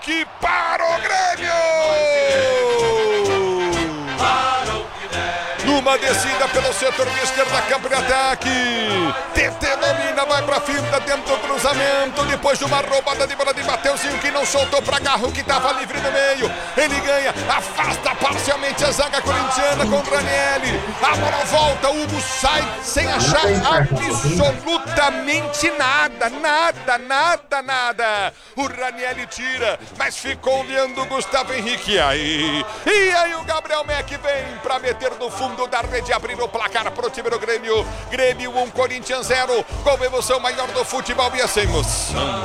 ataque para o Grêmio! Numa descida pelo setor de esquerda, campo de ataque. TT domina, vai pra finta, dentro do cruzamento. Depois de uma roubada de bola de Mateuzinho, que não soltou pra Garro, que tava livre no meio. Ele ganha, afasta parcialmente a zaga corintiana com o Ranieri. A bola volta, o Hugo sai sem achar absolutamente nada. O Ranieri tira, mas ficou olhando o Gustavo Henrique. E aí o Gabriel Mack vem pra meter no fundo da rede, abrindo o placar pro time do Grêmio. Grêmio 1, Corinthians 0. Com emoção maior do futebol e essa emoção.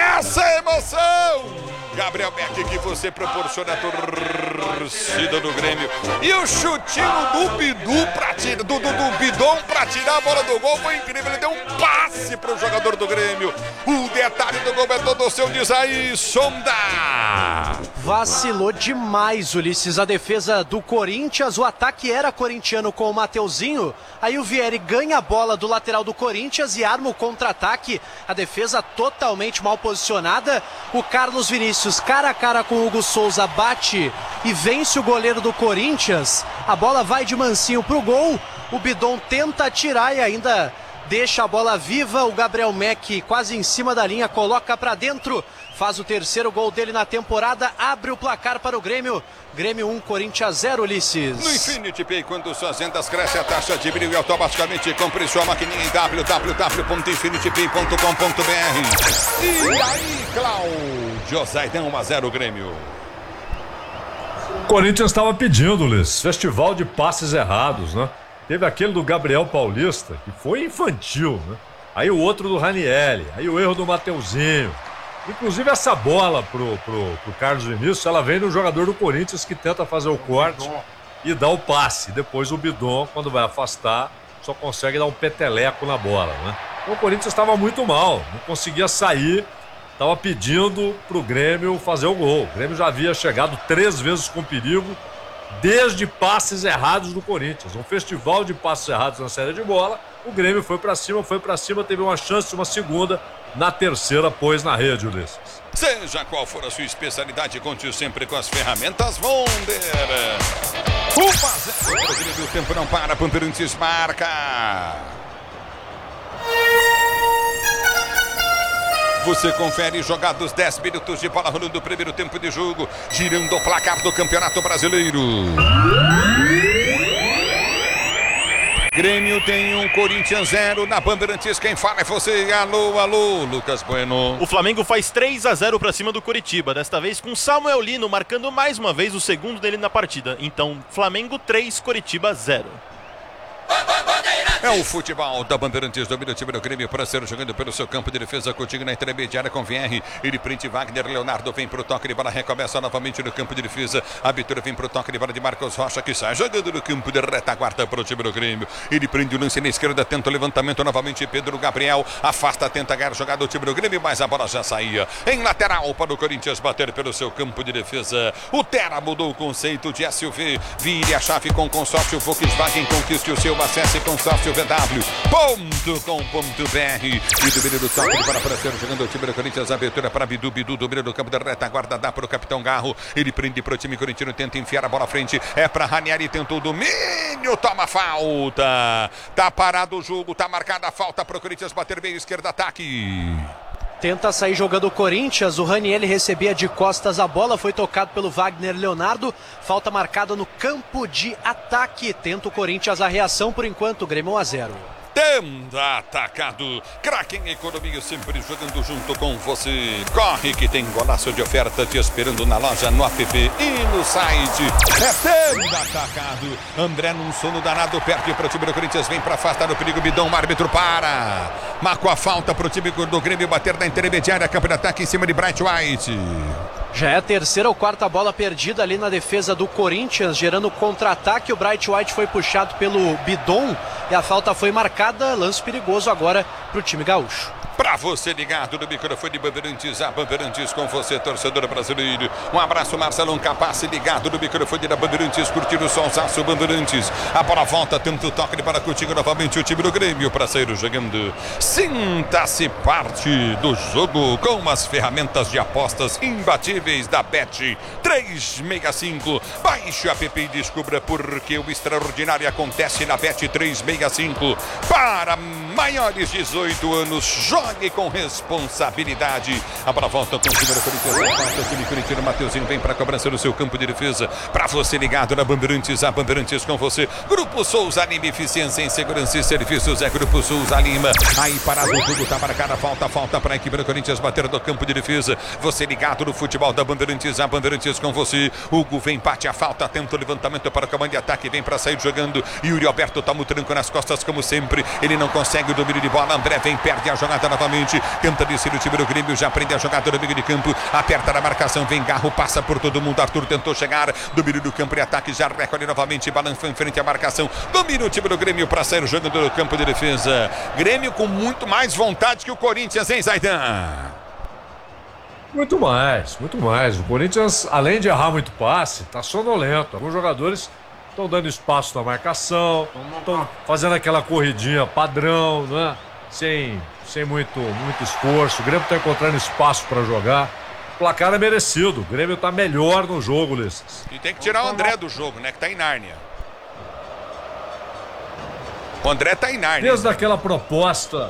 Gabriel Mack, que você proporciona a torcida do Grêmio. E o chutinho do Bidon pra tirar a bola do gol foi incrível. Ele deu um passe pro jogador do Grêmio. O detalhe do gol é todo seu, diz aí, Sonda. Vacilou demais, Ulisses, a defesa do Corinthians. O ataque era corintiano com o Mateuzinho. Aí o Vieri ganha a bola do lateral do Corinthians e arma o contra-ataque. A defesa totalmente mal posicionada. O Carlos Vinícius, cara a cara com o Hugo Souza, bate e vence o goleiro do Corinthians. A bola vai de mansinho pro gol. O Bidon tenta atirar e ainda deixa a bola viva. O Gabriel Mack quase em cima da linha, coloca pra dentro. Faz o terceiro gol dele na temporada, abre o placar para o Grêmio. Grêmio 1, Corinthians 0, Ulisses. No Infinity Pay, quando suas vendas crescem, a taxa diminui automaticamente. Compre sua maquininha em www.infinitypay.com.br. E aí, Cláudio Zaidan, 1-0 Grêmio. O Corinthians estava pedindo, Ulisses, festival de passes errados, né? Teve aquele do Gabriel Paulista, que foi infantil, né? Aí o outro do Ranieri, aí o erro do Mateuzinho. Inclusive essa bola pro Carlos Vinícius, ela vem do jogador do Corinthians que tenta fazer o corte e dá o passe. Depois o Bidon, quando vai afastar, só consegue dar um peteleco na bola, né? Então o Corinthians estava muito mal, não conseguia sair, estava pedindo pro Grêmio fazer o gol. O Grêmio já havia chegado 3 vezes com perigo, desde passes errados do Corinthians. Um festival de passes errados na saída de bola. O Grêmio foi pra cima, teve uma chance, uma segunda. Na terceira, pôs na rede, Ulisses. Seja qual for a sua especialidade, conte sempre com as ferramentas Wonder. 1-0. O tempo não para, Pamperantes marca. Você confere jogados 10 minutos de bola rolando do primeiro tempo de jogo, girando o placar do Campeonato Brasileiro. Grêmio tem 1, Corinthians 0. Na Bandeirantes, quem fala é você. Alô, Lucas Bueno. O Flamengo faz 3-0 para cima do Coritiba, desta vez com Samuel Lino marcando mais uma vez o segundo dele na partida. Então, Flamengo 3, Coritiba 0. É o futebol da Bandeirantes, domina o time do Grêmio para ser jogando pelo seu campo de defesa, contigo na intermediária com VR. Ele prende Wagner, Leonardo vem pro toque de bola, recomeça novamente no campo de defesa. A Vitória vem pro toque de bola de Marcos Rocha, que sai jogando no campo de retaguarda para o time do Grêmio. Ele prende o lance na esquerda, tenta o levantamento novamente. Pedro Gabriel afasta, tenta ganhar jogada do time do Grêmio, mas a bola já saía. Em lateral para o Corinthians bater pelo seu campo de defesa. O Terra mudou o conceito de SUV. Vire a chave com consórcio Volkswagen, conquiste o seu, acesse consórcio vw.com.br. E domínio do toque de bola para ser jogando o time do Corinthians. Abertura para Bidu, domínio do campo da retaguarda, dá para o capitão Garro. Ele prende para o time corintiano, tenta enfiar a bola à frente. É para Ranieri, tentou o domínio, toma falta. Tá parado o jogo, tá marcada a falta para o Corinthians bater meio esquerda, ataque. Tenta sair jogando o Corinthians, o Ranieri recebia de costas a bola, foi tocado pelo Wagner Leonardo, falta marcada no campo de ataque, tenta o Corinthians a reação, por enquanto, Grêmio 1-0. Tenda atacado, Kraken Economia sempre jogando junto com você. Corre que tem golaço de oferta te esperando na loja, no app e no site. É Tenda atacado. André num sono danado, perde para o time do Corinthians, vem para afastar o perigo, Bidão, o árbitro para. Marcou a falta para o time do Grêmio bater na intermediária, campo de ataque em cima de Bright White. Já é a terceira ou quarta bola perdida ali na defesa do Corinthians, gerando contra-ataque. O Bright White foi puxado pelo Bidon e a falta foi marcada. Lance perigoso agora para o time gaúcho. Pra você ligado no microfone Bandeirantes, a Bandeirantes com você, torcedor brasileiro. Um abraço, Marcelão Capassi, ligado no microfone da Bandeirantes, curtindo o solzaço Bandeirantes. A bola volta, tenta o toque para contigo novamente o time do Grêmio para sair jogando. Sinta-se parte do jogo com as ferramentas de apostas imbatíveis da Bet 365. Baixe o app e descubra porque o extraordinário acontece na Bet 365. Para maiores de 18 anos, jogue com responsabilidade. A bola volta com o time do Corinthians. O time corintiano, Mateuzinho vem para a cobrança no seu campo de defesa. Para você ligado na Bandeirantes, a Bandeirantes com você. Grupo Souza Lima, eficiência em segurança e serviços. É Grupo Souza Lima. Aí parado o jogo, tá marcada. Falta para a equipe do Corinthians bater no campo de defesa. Você ligado no futebol da Bandeirantes, a Bandeirantes com você. Hugo vem, bate a falta, tenta o levantamento para o comando de ataque. Vem para sair jogando. Yuri Alberto toma o tranco nas costas como sempre. Ele não consegue o domínio de bola. André vem, perde a jogada novamente. Tenta descer o time do Grêmio. Já prende a jogada no meio de campo. Aperta na marcação. Vem Garro, passa por todo mundo. Arthur tentou chegar. Domínio do campo e ataque. Já recolhe novamente. Balança em frente à marcação. Domina o time do Grêmio para sair jogando no campo de defesa. Grêmio com muito mais vontade que o Corinthians, hein, Zaidan? Muito mais. O Corinthians, além de errar muito passe, tá sonolento. Alguns jogadores estão dando espaço na marcação, estão fazendo aquela corridinha padrão, né? Sem muito esforço. O Grêmio está encontrando espaço para jogar. O placar é merecido. O Grêmio está melhor no jogo, Ulisses. E tem que tirar o André do jogo, né? Que tá em Nárnia. O André tá em Nárnia. Desde aquela proposta,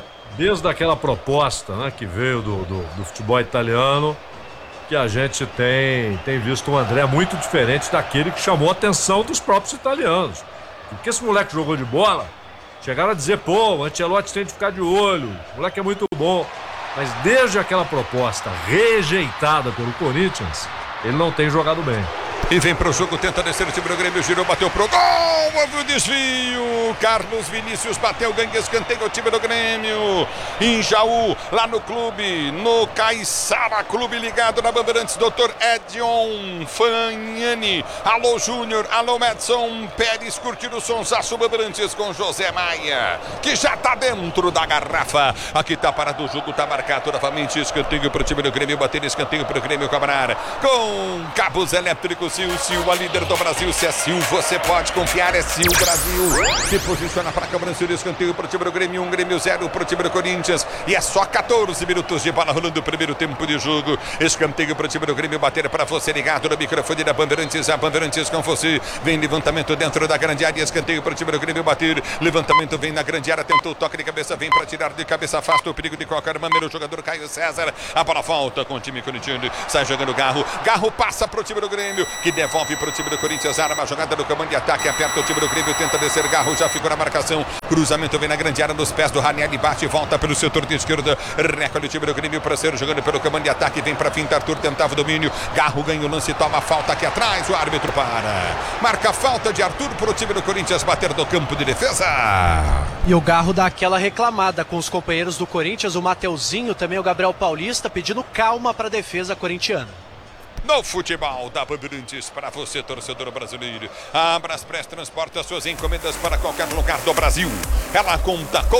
né, que veio do futebol italiano, que a gente tem visto um André muito diferente daquele que chamou a atenção dos próprios italianos. Porque esse moleque jogou de bola, chegaram a dizer, pô, o Ancelotti tem de ficar de olho, o moleque é muito bom. Mas desde aquela proposta rejeitada pelo Corinthians, ele não tem jogado bem. E vem pro jogo, tenta descer o time do Grêmio, girou, bateu pro gol, houve o desvio, Carlos Vinícius bateu, ganha escanteio o time do Grêmio, em Jaú, lá no clube, no Caiçara Clube, ligado na Bandeirantes, Dr. Edion Fagnani, alô Júnior, alô Edson Pérez, curtindo o sonsaço Bandeirantes com José Maia, que já tá dentro da garrafa, aqui tá parado o jogo, tá marcado novamente, escanteio pro time do Grêmio, bater escanteio pro Grêmio cobrar, com cabos elétricos, Sil, a líder do Brasil. Se é Sil, você pode confiar. É Sil Brasil. Se posiciona para a cobrança de escanteio para o time do Grêmio. 1, Grêmio 0 para o time do Corinthians. E é só 14 minutos de bola rolando o primeiro tempo de jogo. Escanteio para o time do Grêmio. Bater para você ligado no microfone da Bandeirantes. A Bandeirantes com você. Vem levantamento dentro da grande área. Escanteio para o time do Grêmio bater. Levantamento vem na grande área. Tentou o toque de cabeça. Vem para tirar de cabeça. Afasta o perigo de qualquer maneira. O jogador Caio César. A bola volta com o time corintiano. Sai jogando Garro. Garro passa para o time do Grêmio, que devolve para o time do Corinthians, arma a jogada do comando de ataque, aperta o time do Grêmio, tenta descer, Garro já ficou na marcação, cruzamento vem na grande área nos pés do Ranieri, bate e volta pelo setor de esquerda, recolhe o time do Grêmio para ser jogando pelo comando de ataque, vem para finta, Arthur tentava o domínio, Garro ganha o lance, toma a falta aqui atrás, o árbitro para, marca a falta de Arthur para o time do Corinthians bater do campo de defesa. E o Garro dá aquela reclamada com os companheiros do Corinthians, o Mateuzinho, também o Gabriel Paulista, pedindo calma para a defesa corintiana. No futebol da Bandeirantes, para você, torcedor brasileiro. A Braspress transporta suas encomendas para qualquer lugar do Brasil. Ela conta com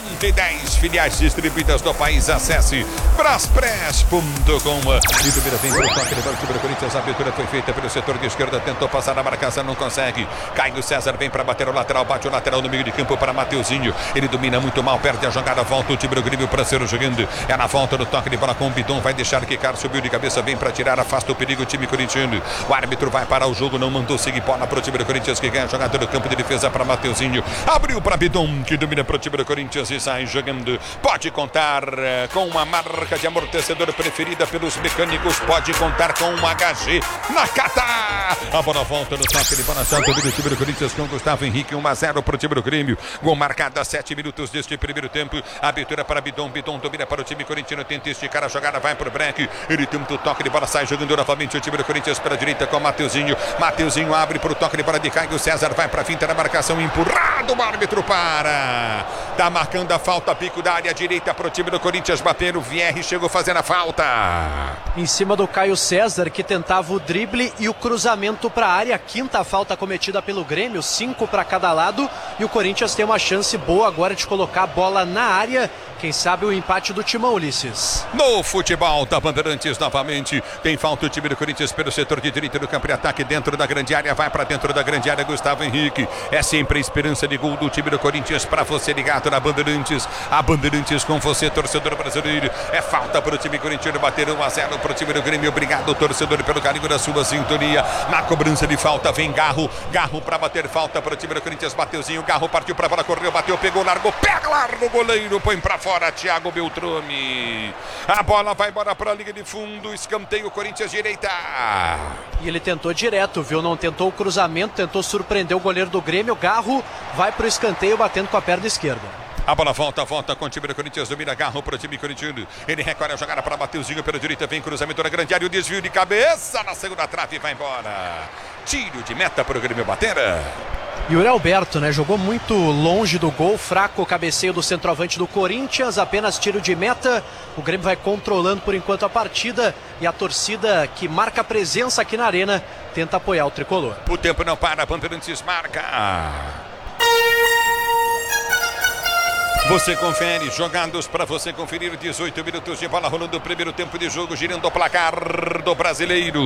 110 filiais distribuídas no país. Acesse braspress.com. E do vem para o toque de bola do Corinthians. A abertura foi feita pelo setor de esquerda. Tentou passar na marcação, não consegue. Caio César vem para bater o lateral. Bate o lateral no meio de campo para Mateuzinho. Ele domina muito mal, perde a jogada. Volta o time do Grêmio para ser jogando. É na volta do toque de bola com o Bidon. Vai deixar quicar, subiu de cabeça, vem para tirar, afasta o perigo, o time corintiano. O árbitro vai parar o jogo, não mandou seguir bola para o time do Corinthians, que ganha a jogada do campo de defesa para Mateuzinho. Abriu para Bidon, que domina para o time do Corinthians e sai jogando. Pode contar com uma marca de amortecedor preferida pelos mecânicos. Pode contar com uma HG Nakata. A bola volta no toque de bola, salto do time do Corinthians com Gustavo Henrique. 1-0 para o time do Grêmio. Gol marcado a 7 minutos deste primeiro tempo. Abertura para Bidon. Bidon domina para o time corintiano. Tenta esticar a jogada, vai para o break. Ele tenta o toque de bola, sai jogando novamente o time do Corinthians para a direita com Mateuzinho. Mateuzinho abre para o toque de bola de Caio César. Vai para a finta na marcação. Empurrado. O árbitro para. Tá marcando a falta. Pico da área direita para o time do Corinthians bater. O Vierre chegou fazendo a falta. Em cima do Caio César, que tentava o drible e o cruzamento para a área. Quinta falta cometida pelo Grêmio. 5 para cada lado. E o Corinthians tem uma chance boa agora de colocar a bola na área Quem sabe o empate do Timão, Ulisses. No futebol da Bandeirantes novamente, tem falta o time do Corinthians pelo setor de direita do campo de ataque dentro da grande área, vai para dentro da grande área Gustavo Henrique, é sempre a esperança de gol do time do Corinthians para você ligado na Bandeirantes, a Bandeirantes com você, torcedor brasileiro, é falta para o time corintiano bater 1-0 para o time do Grêmio, obrigado torcedor pelo carinho da sua sintonia, na cobrança de falta vem Garro para bater falta para o time do Corinthians, Mateuzinho, Garro partiu para a bola, correu, bateu, pegou, largou, pega, larga o goleiro, põe para fora, Thiago Beltrame. A bola vai embora para a linha de fundo, escanteio Corinthians direita. E ele tentou direto, viu? Não tentou o cruzamento, tentou surpreender o goleiro do Grêmio. Garro vai para o escanteio batendo com a perna esquerda. A bola volta com o time do Corinthians, domina Garro para o time corintiano. Ele recolhe a jogada para Mateuzinho pela direita, vem cruzamento na grande área, o desvio de cabeça na segunda trave, vai embora. Tiro de meta para o Grêmio bater. Yuri Alberto, né? Jogou muito longe do gol, fraco o cabeceio do centroavante do Corinthians, apenas tiro de meta. O Grêmio vai controlando por enquanto a partida e a torcida que marca presença aqui na arena tenta apoiar o tricolor. O tempo não para, Bandeirantes marca. Você confere, jogados para você conferir, 18 minutos de bola rolando o primeiro tempo de jogo, girando o placar do Brasileiro.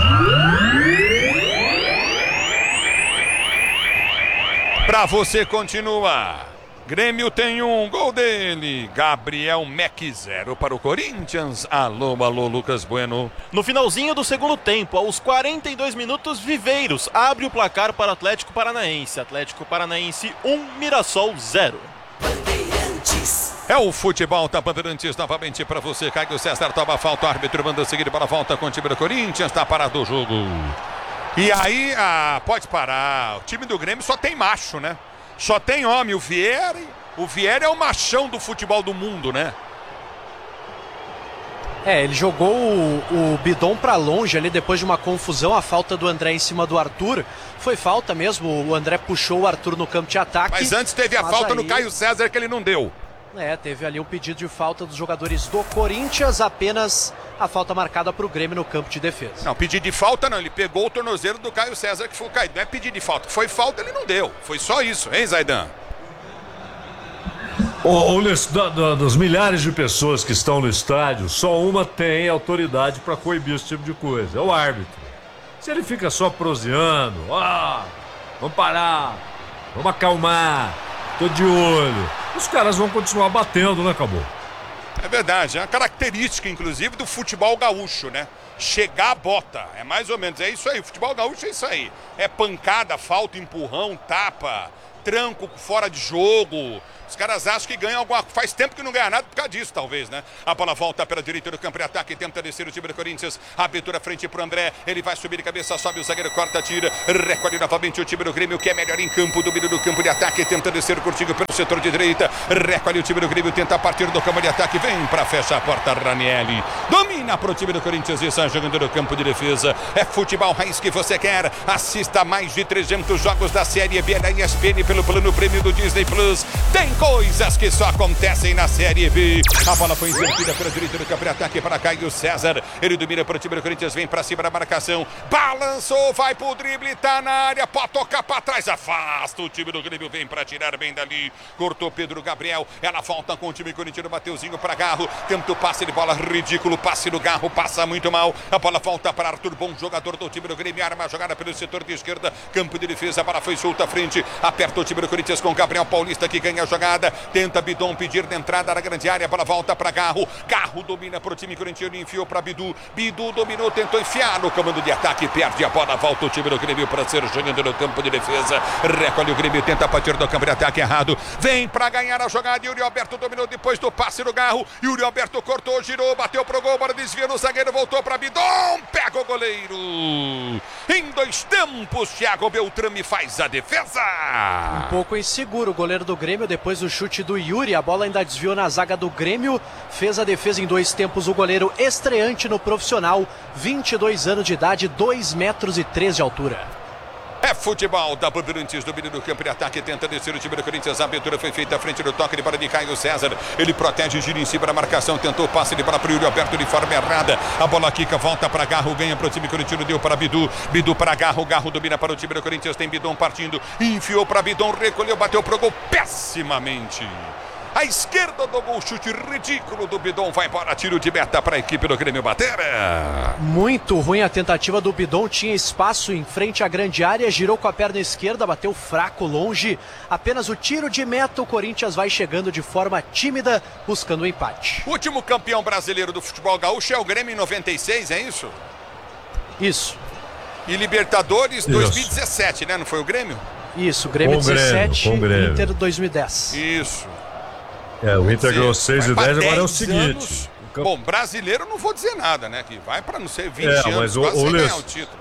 Pra você continua. Grêmio tem um gol dele. Gabriel Mack 0 para o Corinthians. Alô, Lucas Bueno. No finalzinho do segundo tempo, aos 42 minutos, Viveiros abre o placar para o Atlético Paranaense. Atlético Paranaense 1, Mirassol 0. É o futebol da Bandeirantes novamente para você. Caio César toma falta, o árbitro manda seguir para a volta com o time do Corinthians. Está parado o jogo. E aí, pode parar. O time do Grêmio só tem macho, né? Só tem homem. O Vieira é o machão do futebol do mundo, né? Ele jogou o Bidon pra longe ali depois de uma confusão, a falta do André em cima do Arthur. Foi falta mesmo, o André puxou o Arthur no campo de ataque. Mas antes teve a falta no Caio César que ele não deu. Teve ali um pedido de falta dos jogadores do Corinthians, apenas a falta marcada para o Grêmio no campo de defesa. Não, pedido de falta não, ele pegou o tornozelo do Caio César que foi caído. Não é pedido de falta, foi falta, ele não deu. Foi só isso, hein, Zaidan? Das milhares de pessoas que estão no estádio, só uma tem autoridade para coibir esse tipo de coisa, é o árbitro. Se ele fica só proseando, vamos parar, vamos acalmar, tô de olho, os caras vão continuar batendo, né, acabou. É verdade, é uma característica, inclusive, do futebol gaúcho, né? Chegar, bota, é mais ou menos, é isso aí, o futebol gaúcho é isso aí. É pancada, falta, empurrão, tapa, tranco fora de jogo. Os caras acham que ganham alguma coisa. Faz tempo que não ganha nada por causa disso, talvez, né? A bola volta pela direita do campo de ataque. Tenta descer o time do Corinthians. Abertura frente pro André. Ele vai subir de cabeça, sobe o zagueiro, corta, tira. Recolhe novamente o time do Grêmio, que é melhor em campo. Domínio do campo de ataque. Tenta descer curtinho pelo setor de direita. Recolhe o time do Grêmio. Tenta partir do campo de ataque. Vem pra fechar a porta, Ranieri. Domina pro time do Corinthians e está jogando no campo de defesa. É futebol raiz que você quer. Assista mais de 300 jogos da Série B da ESPN pelo plano prêmio do Disney Plus. Tem coisas que só acontecem na Série B. A bola foi invertida pela direita do campo de ataque para Caio César. Ele domina para o time do Corinthians, vem para cima da marcação. Balançou, vai pro drible, tá na área, pode tocar para trás, afasta o time do Grêmio, vem para tirar bem dali. Cortou Pedro Gabriel, ela volta com o time corintiano, Mateuzinho para Garro. Tenta o passe de bola, ridículo, passe no Garro, passa muito mal. A bola volta para Arthur, bom jogador do time do Grêmio, arma a jogada pelo setor de esquerda, campo de defesa, a bola foi solta à frente, aperta o time do Corinthians com Gabriel Paulista que ganha a jogada. Tenta Bidon pedir de entrada na grande área, a bola volta para Garro. Garro domina para o time corintiano, enfiou para Bidu. Bidu dominou, tentou enfiar no comando de ataque, perde a bola, volta o time do Grêmio para ser jogando no campo de defesa. Recolhe o Grêmio, tenta partir do campo de ataque errado. Vem para ganhar a jogada. Yuri Alberto dominou depois do passe do Garro. Yuri Alberto cortou, girou, bateu pro gol, bola desvia no zagueiro, voltou para Bidon. Pega o goleiro. Em 2 tempos, Thiago Beltrame faz a defesa. Um pouco inseguro o goleiro do Grêmio depois do chute do Yuri, a bola ainda desviou na zaga do Grêmio, fez a defesa em 2 tempos o goleiro estreante no profissional, 22 anos de idade, 2,3 metros de altura. É futebol da Bandeirantes, domínio do campo de ataque, tenta descer o time do Corinthians, a abertura foi feita à frente do toque de bola de Caio César, ele protege, gira em cima da marcação, tentou o passe de bola para o Yuri Alberto de forma errada, a bola quica, volta para Garro, ganha para o time corintiano, deu para Bidu, Bidu para Garro, Garro domina para o time do Corinthians, tem Bidon partindo, enfiou para Bidon, recolheu, bateu pro gol pessimamente. A esquerda do gol, chute ridículo do Bidon, vai embora, tiro de meta para a equipe do Grêmio bater. Muito ruim a tentativa do Bidon, tinha espaço em frente à grande área, girou com a perna esquerda, bateu fraco, longe. Apenas o tiro de meta, o Corinthians vai chegando de forma tímida, buscando o empate. O último campeão brasileiro do futebol gaúcho é o Grêmio em 96, é isso? Isso. E Libertadores 2017, né? Não foi o Grêmio? Isso, Grêmio 17, Inter 2010. Isso. O Inter ganhou 6 e 10, agora é o seguinte. Bom, brasileiro não vou dizer nada, né? Que vai para não ser 20 anos, mas quase sem ganhar o título.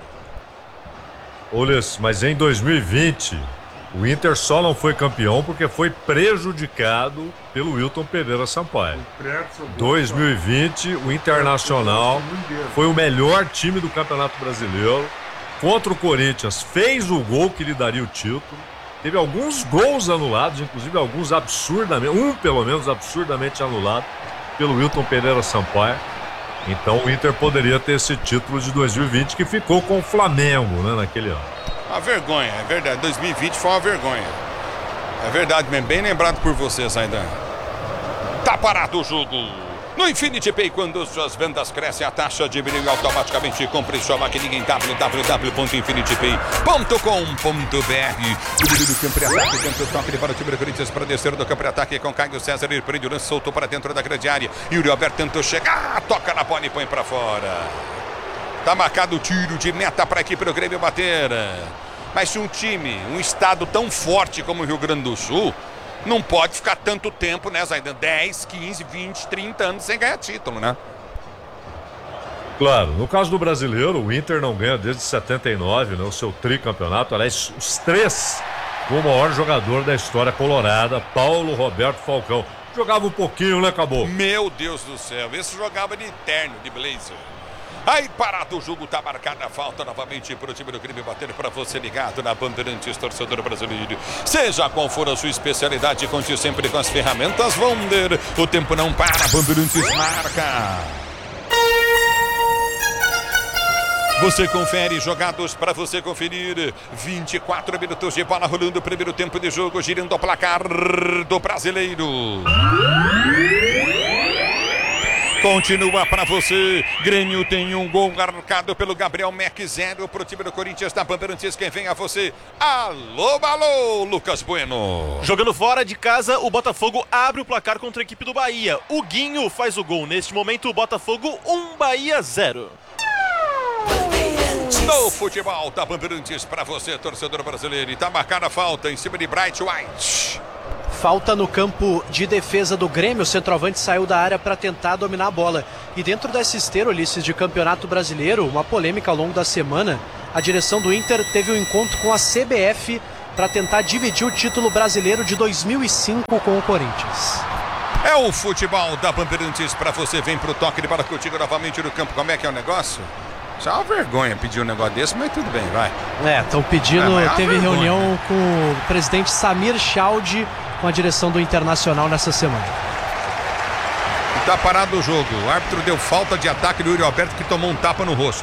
Mas em 2020, o Inter só não foi campeão porque foi prejudicado pelo Wilton Pereira Sampaio. 2020, o Internacional foi o melhor time do Campeonato Brasileiro. Contra o Corinthians, fez o gol que lhe daria o título. Teve alguns gols anulados, inclusive alguns absurdamente, pelo menos absurdamente anulado pelo Wilton Pereira Sampaio. Então o Inter poderia ter esse título de 2020 que ficou com o Flamengo, né, naquele ano. Uma vergonha, é verdade. 2020 foi uma vergonha. É verdade mesmo, bem lembrado por vocês ainda. Tá parado o jogo. No Infinity Pay, quando suas vendas crescem, a taxa diminui automaticamente. Compre sua maquininha em www.infinitypay.com.br. O líder do campo de ataque, tenta o toque para o time do Corinthians para descer do campo de ataque com Caio César. Ele prende o lance, soltou para dentro da grande área. Yuri Alberto tentou chegar, toca na bola e põe para fora. Tá marcado o tiro de meta para a equipe do Grêmio bater. Mas se um time, um estado tão forte como o Rio Grande do Sul, não pode ficar tanto tempo, né, Zaidan? 10, 15, 20, 30 anos sem ganhar título, né? Claro, no caso do brasileiro, o Inter não ganha desde 79, né, o seu tricampeonato. Aliás, os três com o maior jogador da história colorada, Paulo Roberto Falcão. Jogava um pouquinho, né, acabou? Meu Deus do céu, esse jogava de terno, de blazer. Aí parado o jogo, tá marcada a falta novamente para o time do Grêmio bater para você ligado na Bandeirantes, torcedor brasileiro. Seja qual for a sua especialidade, conte sempre com as ferramentas Wonder. O tempo não para, Bandeirantes marca. Você confere, jogados para você conferir. 24 minutos de bola rolando, o primeiro tempo de jogo, girando o placar do brasileiro. Continua para você. Grêmio tem um gol marcado pelo Gabriel Mac, 0 para o time do Corinthians da Bandeirantes. Quem vem a você? Alô, alô, Lucas Bueno. Jogando fora de casa, o Botafogo abre o placar contra a equipe do Bahia. O Guinho faz o gol. Neste momento, o Botafogo 1, Bahia 0. No futebol da Bandeirantes para você, torcedor brasileiro. E tá marcada a falta em cima de Bright White. Falta no campo de defesa do Grêmio, o centroavante saiu da área para tentar dominar a bola. E dentro dessa esteira, Ulisses, de Campeonato Brasileiro, uma polêmica ao longo da semana, a direção do Inter teve um encontro com a CBF para tentar dividir o título brasileiro de 2005 com o Corinthians. É o futebol da Bandeirantes para você, vem pro toque de bola contigo novamente no campo. Como é que é o negócio? Já é uma vergonha pedir um negócio desse, mas tudo bem, vai. Estão pedindo, teve reunião com o presidente Samir Chaldi, com a direção do Internacional nessa semana. E tá parado o jogo. O árbitro deu falta de ataque do Yuri Alberto, que tomou um tapa no rosto.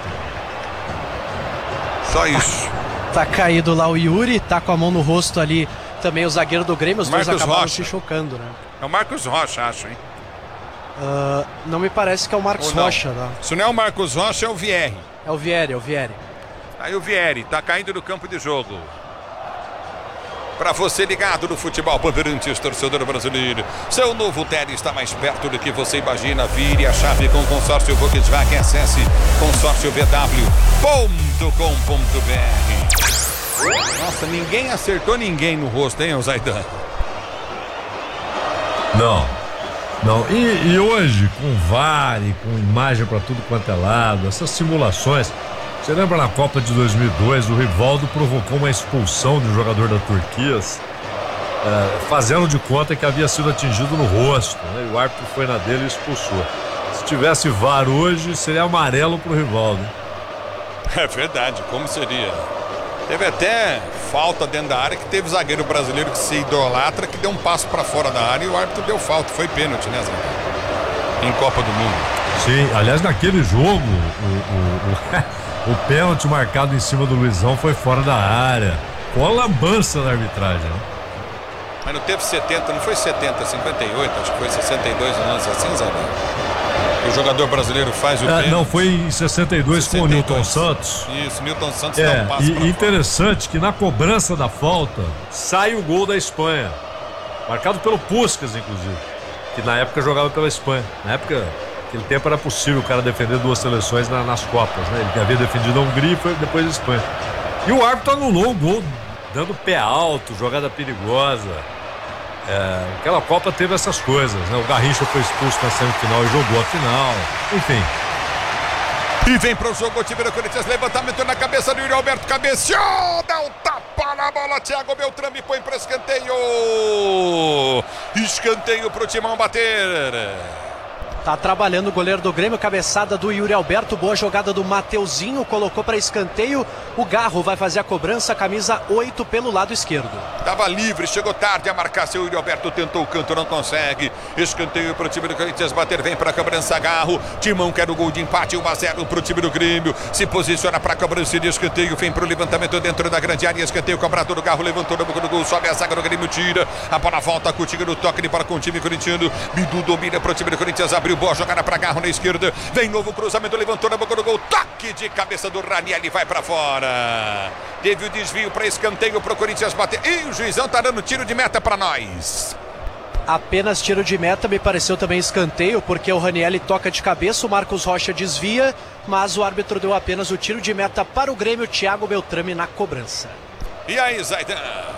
Só isso. Tá caído lá o Yuri, tá com a mão no rosto ali também o zagueiro do Grêmio. Os dois acabaram Rocha. se chocando, né? É o Marcos Rocha, acho, hein? Não me parece que é o Marcos Rocha. Não. Se não é o Marcos Rocha, é o Vieri. É o Vieri. Aí o Vieri tá caindo do campo de jogo. Para você ligado no futebol Bandeirantes, torcedor brasileiro. Seu novo Tele está mais perto do que você imagina. Vire a chave com o consórcio Volkswagen. Acesse consórciovw.com.br. Nossa, ninguém acertou ninguém no rosto, hein, Zaidan? Não. E hoje, com VAR e com imagem para tudo quanto é lado, essas simulações. Você lembra na Copa de 2002, o Rivaldo provocou uma expulsão de um jogador da Turquia, fazendo de conta que havia sido atingido no rosto, né? E o árbitro foi na dele e expulsou. Se tivesse VAR hoje, seria amarelo pro Rivaldo. É verdade, como seria? Teve até falta dentro da área, que teve zagueiro brasileiro que se idolatra, que deu um passo para fora da área e o árbitro deu falta. Foi pênalti, né, Zé? Em Copa do Mundo. Sim, aliás, naquele jogo, o pênalti marcado em cima do Luizão foi fora da área. Com a lambança da arbitragem, né? Mas não teve 70, não foi 70, 58, acho que foi 62 anos assim, Zé. O jogador brasileiro faz o pênalti. Não, foi em 62 com o Newton Santos. Isso, Newton Santos dá um passo pra E interessante que na cobrança da falta sai o gol da Espanha. Marcado pelo Puskás, inclusive. Que na época jogava pela Espanha. Na época, aquele tempo era possível o cara defender duas seleções nas Copas, né? Ele havia defendido a Hungria e foi depois a Espanha. E o árbitro anulou o gol, dando pé alto, jogada perigosa. Aquela Copa teve essas coisas, né? O Garrincha foi expulso na semifinal e jogou a final. Enfim. E vem pro jogo o time do Corinthians, levantamento na cabeça do Yuri Alberto, cabeceou, dá um tapa na bola, Thiago Beltrame põe para escanteio. Escanteio pro Timão bater. Tá trabalhando o goleiro do Grêmio, cabeçada do Yuri Alberto, boa jogada do Mateuzinho, colocou para escanteio. O Garro vai fazer a cobrança, camisa 8 pelo lado esquerdo. Tava livre, chegou tarde a marcar, seu Yuri Alberto tentou o canto, não consegue. Escanteio pro time do Corinthians bater, vem pra cobrança, Garro. Timão quer o gol de empate, 1-0 pro time do Grêmio. Se posiciona pra cobrança de escanteio, vem pro levantamento dentro da grande área, escanteio cobrado do Garro, levantou no boca do gol, sobe a zaga do Grêmio, tira. A bola volta, Coutinho no toque de bola com o time corintiano. Bidu domina pro time do Corinthians, abriu boa jogada pra Garro na esquerda, vem novo cruzamento, levantou na boca do gol, toque de cabeça do Raniel, vai pra fora. Teve o desvio pra escanteio pro Corinthians bater, e o juizão tá dando tiro de meta pra nós. Apenas tiro de meta, me pareceu também escanteio, porque o Raniel toca de cabeça, o Marcos Rocha desvia, mas o árbitro deu apenas o tiro de meta para o Grêmio, Thiago Beltrame na cobrança. E aí, Zaidan?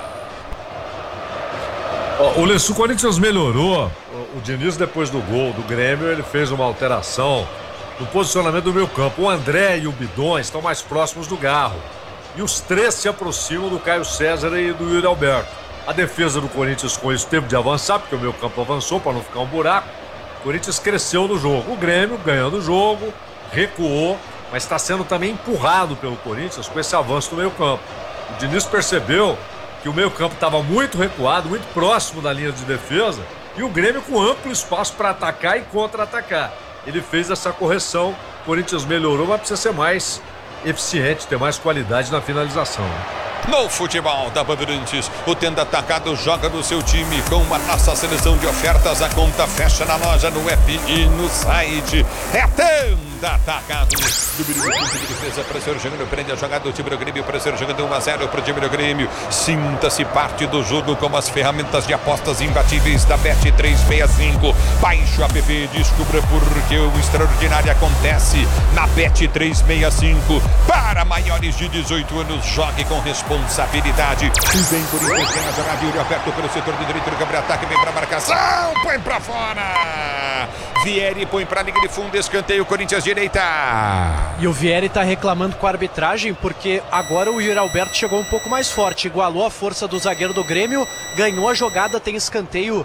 O Corinthians melhorou. O Diniz, depois do gol do Grêmio, ele fez uma alteração no posicionamento do meio campo. O André e o Bidon estão mais próximos do Garro. E os três se aproximam do Caio César e do Yuri Alberto. A defesa do Corinthians com isso teve de avançar, porque o meio campo avançou para não ficar um buraco. O Corinthians cresceu no jogo. O Grêmio ganhando o jogo, recuou, mas está sendo também empurrado pelo Corinthians com esse avanço no meio campo. O Diniz percebeu que o meio campo estava muito recuado, muito próximo da linha de defesa, e o Grêmio com amplo espaço para atacar e contra-atacar. Ele fez essa correção, o Corinthians melhorou, mas precisa ser mais eficiente, ter mais qualidade na finalização. No futebol da Bandeirantes, o Tenda Atacado joga no seu time com a nossa seleção de ofertas. A conta fecha na loja, no app e no site. É Tenda Atacado. Do time de defesa, pressão jogando, prende a jogada do time do Grêmio, pressão jogando 1-0 para o time do Grêmio. Sinta-se parte do jogo com as ferramentas de apostas imbatíveis da Bet365. Baixe o app, descubra porque o extraordinário acontece na Bet365. Para maiores de 18 anos, jogue com responsabilidade. E vem Corinthians, vem a jogada, Yuri aperta pelo setor de direito do campo de ataque, vem pra marcação, põe pra fora. Vieri põe pra linha de fundo, escanteio, Corinthians direita. E o Vieri tá reclamando com a arbitragem porque agora o Yuri Alberto chegou um pouco mais forte, igualou a força do zagueiro do Grêmio, ganhou a jogada, tem escanteio